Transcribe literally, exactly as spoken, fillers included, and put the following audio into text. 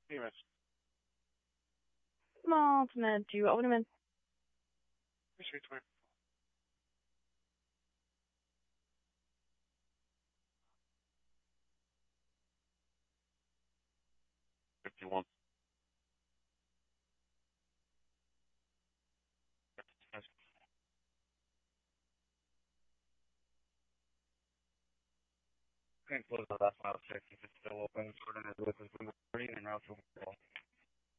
Yes. Small to mid to over to mid. Appreciate it. fifty-one. Yes. Can't close the last mile check if it's still open. Jordan is with us in the green and route to